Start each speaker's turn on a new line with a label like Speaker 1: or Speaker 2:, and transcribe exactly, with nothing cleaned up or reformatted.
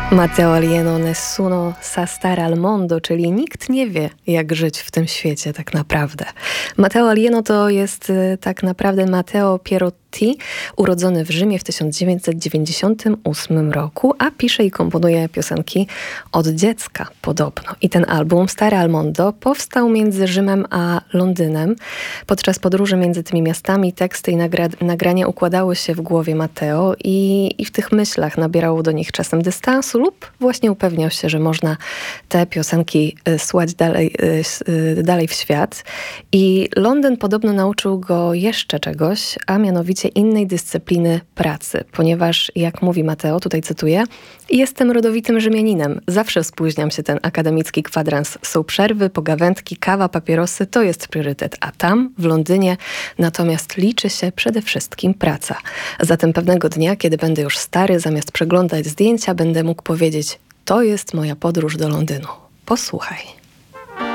Speaker 1: Matteo Alieno, Nessuno sa stare al mondo, czyli nikt nie wie, jak żyć w tym świecie tak naprawdę. Matteo Alieno to jest y, tak naprawdę Matteo Pierotti, urodzony w Rzymie w tysiąc dziewięćset dziewięćdziesiątym ósmym roku, a pisze i komponuje piosenki od dziecka podobno. I ten album, Stare al Mondo, powstał między Rzymem a Londynem. Podczas podróży między tymi miastami teksty i nagra- nagrania układały się w głowie Matteo i, i w tych myślach nabierał do nich czasem dystansu lub właśnie upewniał się, że można te piosenki y, słać dalej, y, y, dalej w świat. I Londyn podobno nauczył go jeszcze czegoś, a mianowicie innej dyscypliny pracy, ponieważ, jak mówi Matteo, tutaj cytuję: jestem rodowitym Rzymianinem, zawsze spóźniam się, ten akademicki kwadrans. Są przerwy, pogawędki, kawa, papierosy, to jest priorytet, a tam, w Londynie, natomiast liczy się przede wszystkim praca. Zatem pewnego dnia, kiedy będę już stary, zamiast przeglądać zdjęcia, będę mógł powiedzieć: to jest moja podróż do Londynu. Posłuchaj.